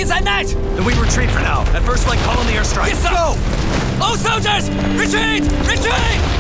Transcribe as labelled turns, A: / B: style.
A: inside net!
B: Then we retreat for now. At first, like, call in the airstrike.
A: Yes, sir!
B: Go!
A: All soldiers! Retreat! Retreat!